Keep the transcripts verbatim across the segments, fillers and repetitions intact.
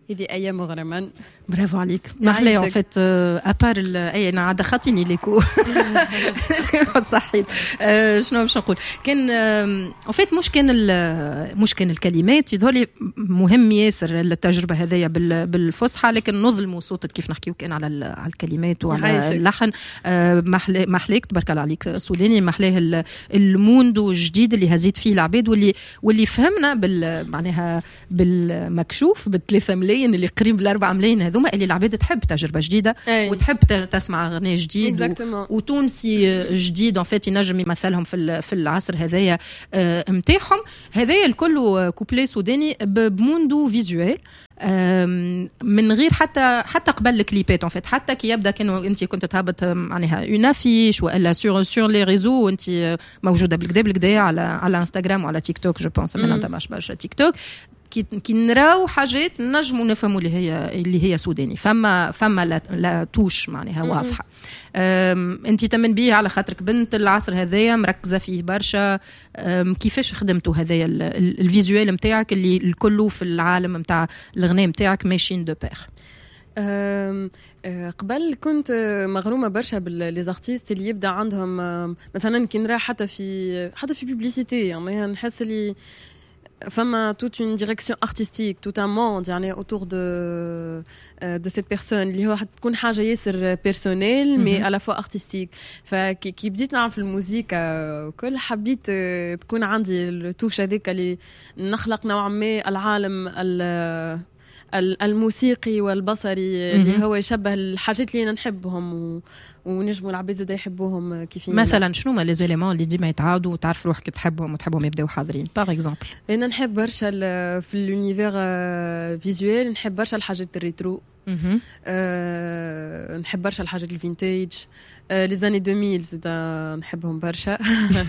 هذه ايام مغرما. برافو عليك. محلي en fait ابار اي انا عاد خاطيني ليكو صحيت. شنو باش نقول كان en fait مش كان مش كان الكلمات يظهر لي مهم ياسر التجربه هذيا بالفصحى، لكن نظلموا صوتك كيف نحكيو كان على على الكلمات وعلى اللحن. محلي محليك تبارك الله عليك سوداني، محليه الموندو الجديد اللي هزيت فيه العباد واللي واللي فهمنا بال معناها بالمكشوف بالثلاثة ملايين اللي قريب الأربعة ملايين هذوما اللي العباد تحب تجربة جديدة أي. وتحب تسمع غناء جديد و... وتونسي جديد en fait ينجم يمثلهم في في العصر هذايا متاعهم. هذايا الكل كوبلي سوداني بموندو فيزوال من غير حتى حتى قبل الكليبات en fait، حتى كي يبدا كانوا انت كنت تهبط معناها اون افيش ولا سور سور لي ريزو وانت موجوده بالكدا بالكدا على على انستغرام وعلى تيك توك جو بونس من انت باش برشا تيك توك كي كي نراو حاجات نجموا نفهموا اللي هي اللي هي سوداني. فما فما لا, لا توش معناها واضحه. انت تمن بيه على خاطرك بنت العصر هذايا مركزه فيه برشا. كيفاش خدمتوا هذايا الفيزوال نتاعك اللي الكل في العالم نتاع الغناء نتاعك ماشيين دو بير؟ قبل كنت مغرومه برشا بالليزارتيست اللي يبدا عندهم مثلا كي نرى حتى في حتى في بوبليسيتي يعني نحس اللي فما toute une direction artistique, tout un monde يعني autour de de cette personne اللي هو حتكون حاجه ياسر بيرسونيل مي على فوا ارتستيك. فكي بديت نعرف في الموسيقى وكل حبيت تكون عندي التوش هذيك اللي نخلق نوعا ما العالم الموسيقي والبصري اللي هو يشبه الحاجات اللي انا نحبهم و... ونجموا العباد زاد يحبوهم كيفين. مثلا شنو ما لي زيليمون اللي ديما يتعاودوا وتعرف روحك تحبهم وتحبهم يبداو حاضرين باغ اكزومبل؟ انا نحب برشا في اليونيفير فيزوال، نحب برشا الحاجات الريترو، أه نحب برشا الحاجات الفينتاج. أه لي زاني ألفين زاد نحبهم برشا.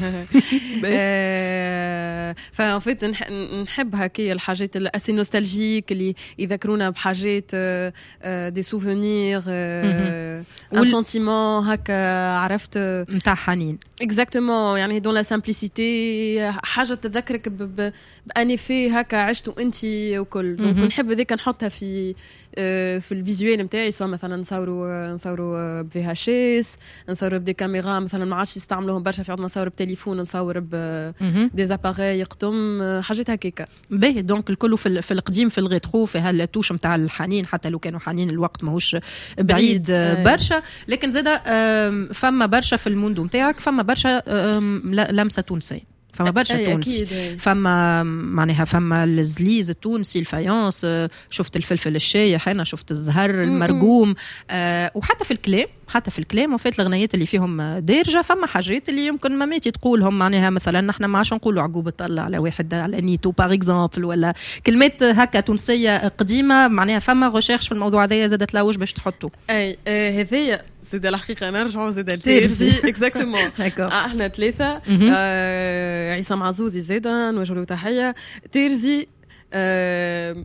أه فان فيت نحب هكايا الحاجات الاسي نوستالجيك اللي يذكرونا بحاجات أه دي سوفونير ان سنتيمون هكا عرفت نتاع حنين اكزاكتومون يعني دون لا سامبليسيتي حاجه تذكرك باني في هكا عشتوا انت وكل. دونك نحب هذيك نحطها في في الفيزوال نتاعي، سواء مثلا نصوروا نصوروا بفي هاش اس، نصوروا بدي كاميرا مثلا ما عادش يستعملوهم برشا في عندنا نصور بتليفون، نصور ب دي زاباري يقدم حاجات هكاكا باهي. دونك الكل في في القديم في الغيترو في هالتوش نتاع الحنين حتى لو كانوا حنين الوقت ماهوش بعيد برشا، لكن زاده فما برشا في الموندو نتاعك فما برشا لمسه تونسيه، فما برشا تونسي، فما معناها فما الزليز التونسي الفايونس، شفت الفلفل الشايح انا شفت الزهر المرقوم. آه وحتى في الكلام حتى في الكلام وفات الغنيات اللي فيهم دارجه فما حاجات اللي يمكن ماماتي تقولهم معناها مثلا نحن ما عادش نقولوا عقوبه طلع على واحد على نيتو باغ اكزومبل ولا كلمات هكا تونسيه قديمه معناها فما ريشيرش في الموضوع هذايا زادت لوش باش تحطوا اي هذايا زاد الحقيقه نرجعوا زاد التيرزي اكزاكتومون احنا ثلاثه آه عصام عزوزي زاده نوجه له تحيه تيرزي آه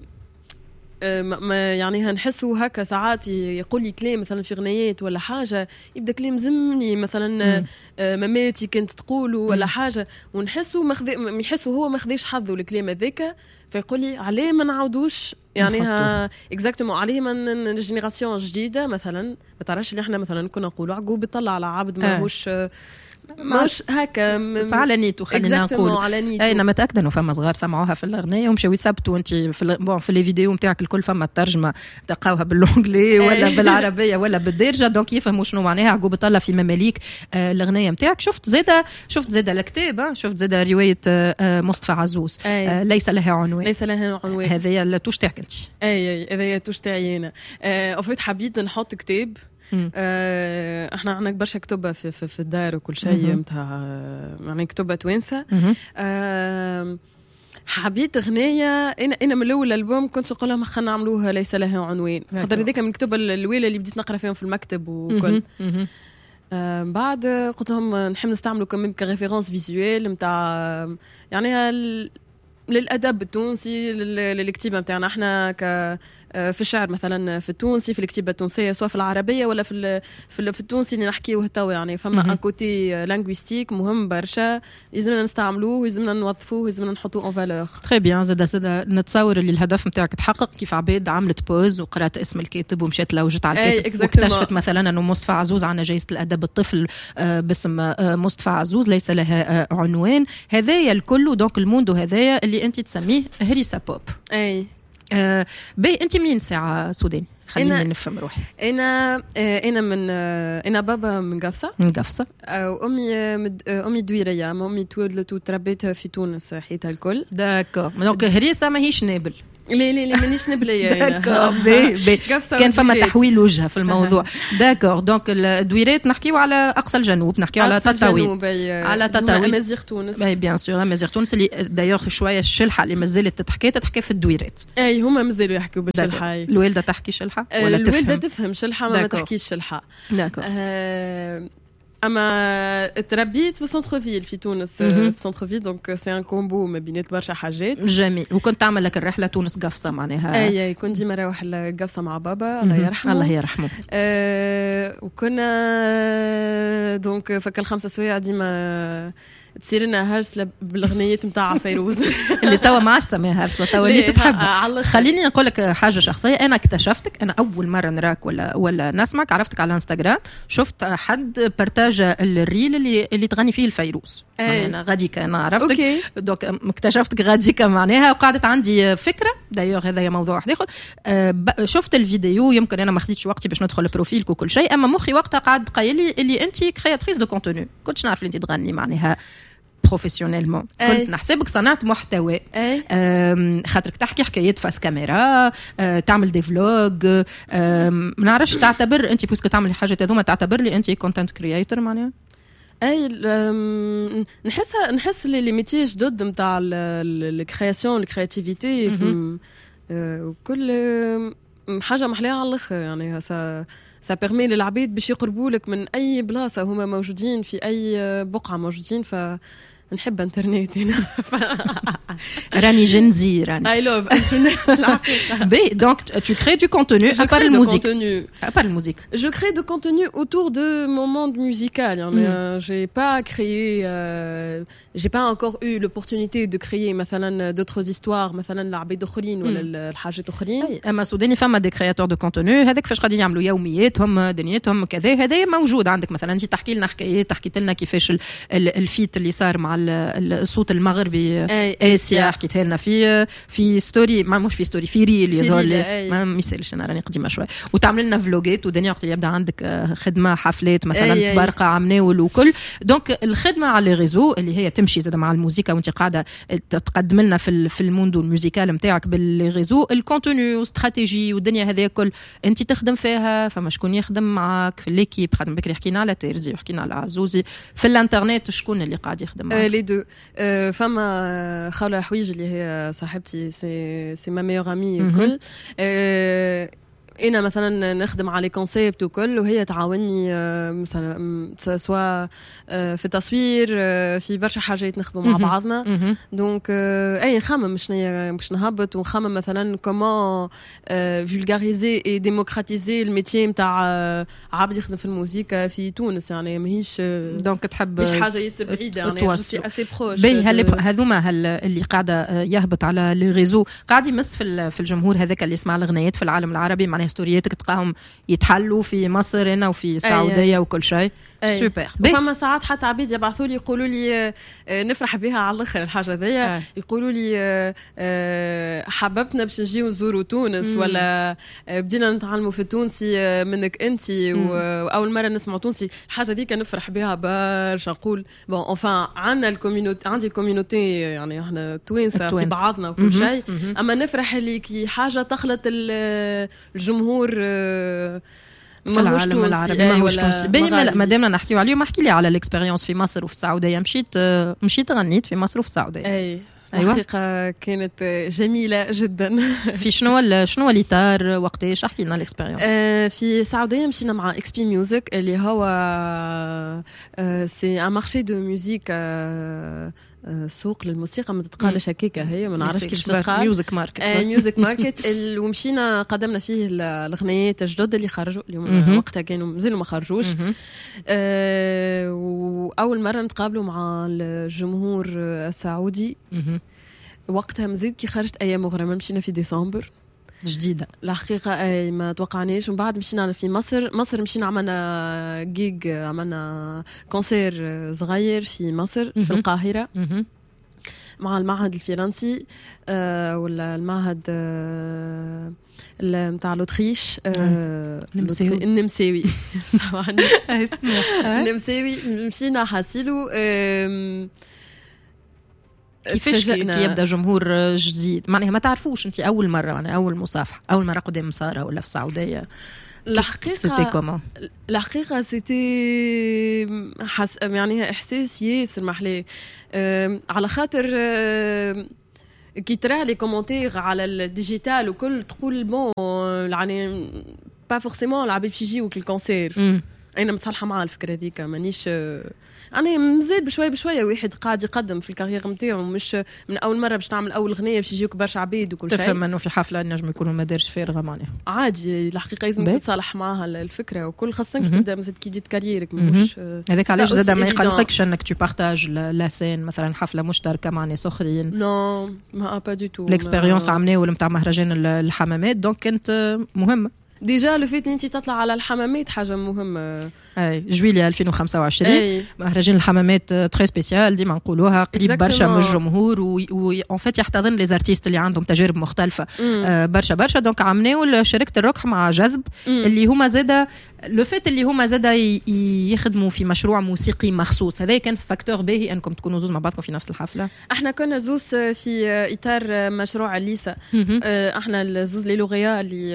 ما يعني هنحسوا هكا ساعات يقول لي كلام مثلا في غنيات ولا حاجه يبدا كلام زمني مثلا مماتي كنت تقوله ولا حاجه ونحسوا مخذ يحسوا هو ما خذيش حظه الكلام هذاك فيقول لي عليه ما نعاودوش يعني ها اكزاكتومون عليه من الجينيراسيون الجديده مثلا ما تعرفش اللي احنا مثلا كنا نقولوا عقوب يطلع على عبد ماهوش مش هكا م... على نيتو خلينا نقول انا متاكده انه فما صغار سمعوها في الاغنيه ومشاو يثبتوا انت في ال... بون في لي فيديو نتاعك الكل فما الترجمه تلقاوها باللونجلي ولا بالعربيه ولا بالدارجه دونك يفهموا شنو معناها عقوبه طلع في مماليك آه الاغنيه نتاعك. شفت زاده شفت زاده الكتاب شفت زاده روايه آه مصطفى عزوز آه ليس لها عنوان ليس لها عنوان هذه التوش تاعك انت اي هذه التوش تاعي انا آه وفيت حبيت نحط كتاب آه احنا عندنا برشا كتبه في, في, في الدار وكل شيء نتاع يعني كتبه توانسه آه حبيت اغنيه انا انا من الاول الالبوم كنت نقول لهم خلينا نعملوها ليس لها عنوان خاطر هذيك من الكتب الاولى اللي بديت نقرا فيهم في المكتب وكل آه بعد قلت لهم نحب نستعملوا كمان كريفيرونس فيزوال نتاع يعني للادب التونسي للكتيبه نتاعنا احنا ك في الشعر مثلا في التونسي في الكتابه التونسيه سواء في العربيه ولا في في, في التونسي اللي نحكيه توا يعني فما ان كوتي لانغويستيك مهم برشا لازمنا نستعملوه لازمنا نوظفوه لازمنا نحطوه اون فالور. تري بيان زاد زاد نتصور اللي الهدف نتاعك تحقق كيف عبيد عملت بوز وقرات اسم الكاتب ومشات لوجت على الكاتب واكتشفت مثلا انه مصطفى عزوز عنا جائزه الادب الطفل باسم مصطفى عزوز ليس لها عنوان. هذايا الكل دونك الموندو هذايا اللي انت تسميه هريسا بوب. اي آه باهي انت منين ساعه سوداني خليني نفهم روحي. انا انا من انا بابا من قفصه من قفصه وامي امي دويريه امي تولدت وتربيت في تونس حياتها الكل. داكور دونك هريسه ماهيش نابل. لا لا لا مانيش نبليه داكور بي بي كان فما تحويل وجهه في الموضوع. داكور دونك الدويرات نحكيو على اقصى الجنوب نحكيو على تطاوين على تطاوين امازيغ تونس. باهي بيان سور امازيغ تونس اللي دايوغ شويه الشلحه اللي مازالت تتحكي تتحكي في الدويرات. اي هما مازالوا يحكوا بالشلحه. الوالده تحكي شلحه ولا تفهم؟ الوالده تفهم شلحه ما تحكيش شلحه. داكور. اما تربيت في سنتر فيل في تونس في سنتر فيل دونك سي ان كومبو ما بينات برشا حاجات. جميل. وكنت تعمل لك الرحله تونس قفصه معناها. اي اي كنت ديما نروح لقفصه مع بابا الله يرحمه. الله يرحمه. أه وكنا دونك فك الخمسه سوايع ديما تصير لنا هرسله بالاغنيات نتاع فيروز اللي توا ما عادش سماها هرسله توا اللي تحبها. خليني نقول لك حاجه شخصيه. انا اكتشفتك انا اول مره نراك ولا ولا نسمعك عرفتك على انستغرام شفت حد بارتاج الريل اللي اللي تغني فيه الفيروز. انا غاديكا انا عرفتك دوك اكتشفتك غاديكا معناها وقعدت عندي فكره دايوغ هذا موضوع واحد اخر. أه شفت الفيديو يمكن انا ما خديتش وقتي باش ندخل بروفيلك وكل شيء اما مخي وقتها قاعد قايل لي اللي انت كرياتريس دو كونتوني كنتش نعرف اللي انت تغني معناها بروفيسيونيلمون. كنت نحسبك صنعت محتوى خاطرك تحكي حكايات فاس كاميرا أه تعمل دي فلوج أه ما نعرفش تعتبر انت بوسكو تعمل حاجات هذوما تعتبر لي انت كونتنت كرييتور معناها. اي نحسها نحس لي ميتي جدد نتاع الكرياسيون الكرياتيفيتي وكل حاجه محليها على الاخر يعني سا سا بيرمي للعبيد باش يقربوا لك من اي بلاصه هما موجودين في اي بقعه موجودين ف نحب انترنت هنا راني جنزي راني اي لوف انترنت. بي دونك tu crées du contenu à part la musique à part la musique je crée de contenu autour de mon monde musical يعني mm. j'ai pas créé euh, j'ai pas encore eu l'opportunité de créer مثلا d'autres histoires مثلا لعبيد اخرين ولا الحاجات اخرين. اما سوداني فما دي كرياتور دو كونتوني هذاك فاش قاعدين يعملوا يومياتهم دنياتهم كذا هذا موجود عندك مثلا انت تحكي لنا حكايات حكيت لنا كيفاش الفيت اللي صار مع الصوت المغربي اسيا حكيتها لنا في في ستوري ما مش في ستوري في ريل يظهر لي ما مثلش انا راني قديمه شويه وتعمل لنا فلوجات ودنيا وقت يبدا عندك خدمه حفلات مثلا تبارقه عمناول وكل دونك الخدمه على لي ريزو اللي هي تمشي زاد مع الموسيقى وانت قاعده تقدم لنا في في الموندو الموسيقال نتاعك باللي ريزو الكونتوني واستراتيجي والدنيا هذه كل انت تخدم فيها فما شكون يخدم معك في ليكيب خدم بكري حكينا على تيرزي وحكينا على عزوزي في الانترنت شكون اللي قاعد يخدم معك. لي دو فما خاله حويج اللي هي صاحبتي سي سي ما ميور امي الكل انا مثلا نخدم على كونسيبت وكل وهي تعاوني مثلا سواء في تصوير في برشا حاجات نخدموا مع بعضنا دونك اي نخمم شنو باش نهبط ونخمم مثلا كومون فولغاريزي اي ديموكراتيزي الميتي نتاع عبد يخدم في الموسيقى في تونس يعني ماهيش دونك تحب مش حاجه ياسر بعيده يعني جو سي اسي بروش. باهي هذوما اللي قاعده يهبط على لي ريزو قاعد يمس في في الجمهور هذاك اللي يسمع الاغنيات في العالم العربي معناها ستورياتك تلقاهم يتحلوا في مصر هنا وفي السعوديه وكل شيء سوبر. فما ساعات حتى عبيد يبعثوا لي يقولوا لي نفرح بها على الاخر الحاجه ذي يقولوا لي حببتنا باش نجيو نزوروا تونس ولا بدينا نتعلموا في التونسي منك انت واول مره نسمع تونسي الحاجه دي كنفرح بها برشا نقول بون انفان عندنا الكوميونيتي عندي الكوميونيتي يعني احنا توانسه في بعضنا وكل شيء اما نفرح اللي كي حاجه تخلط الجمهور في العالم العربي ماهوش تونسي. باهي مادامنا نحكيو عليه ما احكي لي على الاكسبيريونس في مصر وفي السعوديه. مشيت مشيت غنيت في مصر وفي السعوديه. اي الحقيقه كانت جميله جدا. في شنو شنو اللي طار وقتاش احكي لنا الاكسبيريونس. آه في السعوديه مشينا مع اكس بي ميوزك اللي هو آه سي ان مارشي دو ميوزيك آه سوق للموسيقى ما تتقالش هكاكا هي ما نعرفش كيف تتقال ميوزك ماركت ميوزك ماركت ومشينا قدمنا فيه الاغنيات الجدد اللي خرجوا اليوم وقتها كانوا مازالوا ما خرجوش أه واول مره نتقابلوا مع الجمهور السعودي وقتها مزيد كي خرجت ايام مغرمه مشينا في ديسمبر جديده الحقيقه اي ما توقعناش ومن بعد مشينا في مصر مصر مشينا عملنا جيج عملنا كونسير صغير في مصر في القاهره مع المعهد الفرنسي آه ولا المعهد آه نتاع لوتريش آه النمساوي سامحني اسمه النمساوي مشينا حاسيلو آه كيفاش كي يبدا جمهور جديد معناها ما تعرفوش انت اول مره معناها اول مصافحه اول مره قدام ساره ولا في السعوديه الحقيقه سيتي كومون الحقيقه سيتي حس يعني احساس ياسر محلاه أه على خاطر أه كي ترى لي كومونتير على الديجيتال وكل تقول بون يعني با فورسيمون العباد باش يجيو الكونسير انا متصالحه مع الفكره هذيك مانيش يعني مازال بشوي بشويه واحد قاعد يقدم في الكارير نتاعو مش من اول مره باش تعمل اول اغنيه باش يجيوك برشا عبيد وكل شيء تفهم انه في حفله نجم يكونوا ما دارش فارغه معناها عادي الحقيقه لازم تتصالح معها الفكره وكل خاصه كي تبدا مازال كي بديت كاريرك مش هذاك علاش زاد ما يقلقكش انك تو بارتاج لا سين مثلا حفله مشتركه مع ناس اخرين نو ما با دو تو الاكسبيريونس عملناه نتاع مهرجان الحمامات دونك كانت مهمه ديجا لو فيت انت تطلع على الحمامات حاجه مهمه اي جويليا ألفين وخمسة وعشرين مهرجان الحمامات تري سبيسيال ديما نقولوها قريب برشا من الجمهور وان فيت يحتضن لي زارتيست اللي عندهم تجارب مختلفه آه برشا برشا دونك عملناو شركه الركح مع جذب اللي هما زاده لو فيت اللي هما زاده يخدموا في مشروع موسيقي مخصوص هذا كان فاكتور باهي انكم تكونوا زوز مع بعضكم في نفس الحفله احنا كنا زوز في اطار مشروع ليسا احنا الزوز لي لوغيا اللي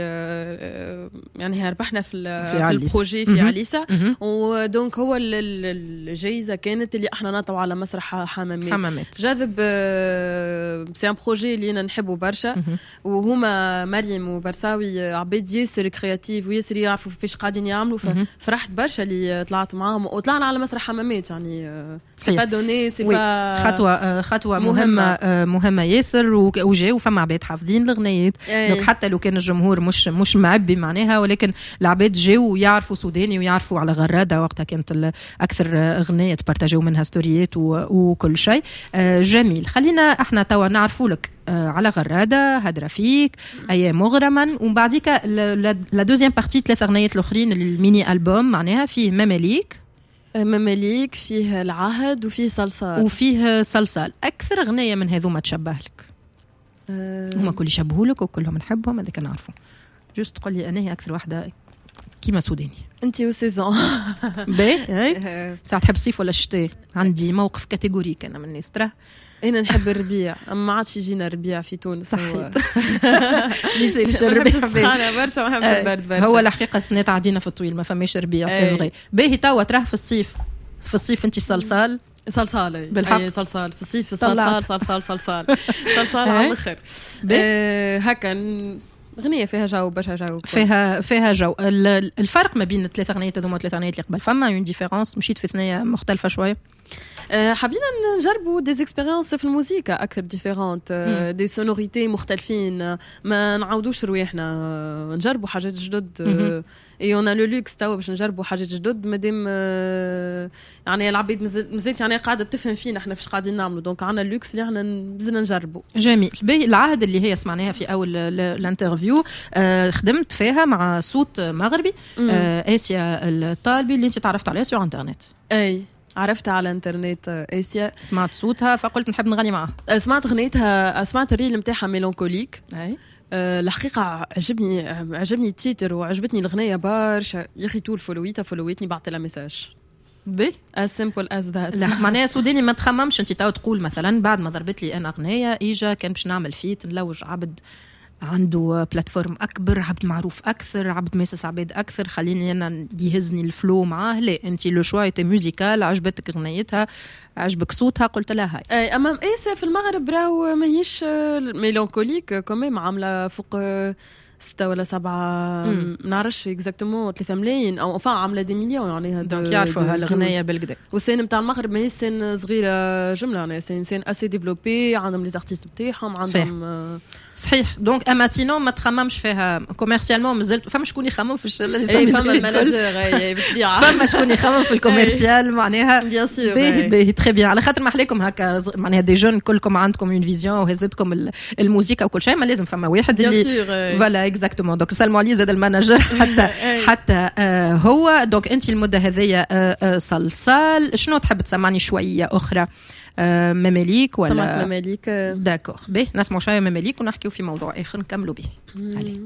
يعني ربحنا في, في البروجي في عليسا ودونك هو الجائزه كانت اللي احنا نطلعوا على مسرح حمامات حمامات جاذب سي ان بروجي اللي انا نحبه برشا وهما مريم وبرساوي عباد ياسر كرياتيف وياسر يعرفوا كيفاش قاعدين يعملوا ففرحت برشا اللي طلعت معاهم وطلعنا على مسرح حمامات يعني سي با دوني سي با خطوه خطوه مهمه مهمه ياسر وجاوا فما عباد حافظين الاغنيات دونك حتى لو كان الجمهور مش مش معبي معناها ولكن العباد جاوا ويعرفوا سوداني ويعرفوا على غرادة وقتها كانت أكثر أغنية تبارتاجوا منها ستوريات وكل شيء جميل. خلينا احنا توا نعرفوا لك على غرادة هدرة فيك أي مغرما ومن بعديك لا دوزيام بارتي ثلاث أغنيات الأخرين الميني ألبوم معناها فيه مماليك مماليك فيه العهد وفيه صلصال وفيه صلصال. أكثر أغنية من هذوما تشبه لك؟ أه هما كل يشبهوا لك وكلهم نحبهم هذاك نعرفه. جست تقول لي أنا هي أكثر واحدة كيما سوداني انتي وسيزون باهي ساعة تحب الصيف ولا الشتاء؟ عندي موقف كاتيجوريك أنا من الناس ترى انا نحب الربيع اما ما عادش يجينا الربيع في تونس صحيح ميسالش الربيع سخانه برشا ما نحبش البرد برشا هو الحقيقه السنات عدينا في الطويل ما فماش ربيع سي فغي باهي توا تراه في الصيف في الصيف انت صلصال صلصال بالحق صلصال في الصيف صلصال صلصال صلصال صلصال على الاخر هكا أغنية فيها جو برشا جو فيها فيها جو. الفرق ما بين الثلاث أغنيات هذوما والثلاث أغنيات اللي قبل فما يون ديفيرونس مشيت في ثنايا مختلفة شوية حابين نجربوا دي اكسبيريونس في الموسيقى اكثر ديفيرونت دي سونوريتي مختلفين ما نعاودوش رواحنا نجربوا حاجات جدد اي اون لو لوكس توا باش نجربوا حاجات جدد مادام يعني العباد مازالت يعني قاعده تفهم فينا احنا فاش قاعدين نعملوا دونك عندنا اللوكس اللي احنا بزنا نجربوا. جميل. باهي العهد اللي هي سمعناها في اول الانترفيو آه خدمت فيها مع صوت مغربي آه اسيا الطالبي اللي انت تعرفت عليها سو انترنت. اي عرفتها على الانترنت اسيا سمعت صوتها فقلت نحب نغني معها. سمعت غنيتها سمعت الريل نتاعها ميلانكوليك. اي أه الحقيقه عجبني عجبني التيتر وعجبتني الغنيه برشا يا اخي طول فولويتها فولويتني بعثت لها ميساج بي as simple as that. لا معناها سوداني ما تخممش انت تو تقول مثلا بعد ما ضربت لي انا اغنيه اجا كان باش نعمل فيت نلوج عبد عنده بلاتفورم اكبر عبد معروف اكثر عبد ماسس عباد اكثر خليني انا يهزني الفلو معاه. لا انت لو شوا تي ميوزيكال عجبتك اغنيتها عجبك صوتها قلت لها هاي. اي اما ايسا في المغرب راهو ماهيش ميلانكوليك كمان عامله فوق ستة ولا سبعة ما نعرفش اكزاكتومون ثلاثة ملايين او فا عامله دي مليون عليها دونك يعرفوا هالغنايه بالكدا. والسين نتاع المغرب ماهيش سين صغيره جمله، انا سين سين اسي ديفلوبي، عندهم لي زارتيست نتاعهم، عندهم صحيح. دونك اما سينو ما تخممش فيها كوميرسيالمون مازلت فما شكون يخمم في الشله اللي اي فما المانجر اي بالطبيعه فما شكون يخمم في الكوميرسيال معناها بيان سور باهي باهي تري بيان على خاطر ما احلاكم هكا معناها دي جون كلكم عندكم اون فيزيون وهزتكم الموسيقى وكل شيء، ما لازم فما واحد اللي فوالا اكزاكتومون. دونك سلموا عليه زاد المانجر حتى حتى آه هو. دونك انت المده هذيا آه آه صلصال شنو تحب تسمعني شويه اخرى؟ آه مماليك ولا سمعت مماليك؟ داكور باهي نسمعوا شويه مماليك ونحكيو في موضوع اخر نكملوا به.